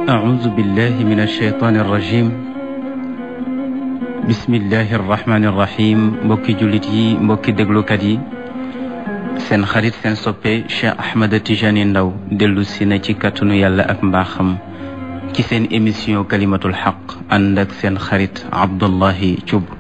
أعوذ بالله من الشيطان الرجيم بسم الله الرحمن الرحيم mbokki jullit yi mbokki déglukat yi seen xarit seen soppe Cheikh Ahmed Tijani Ndaw dellu si na ci kàttanu yàlla ak mbaaxam ci seen émission kalimatul xaq ànd ak seen xarit Abdullahi Thioub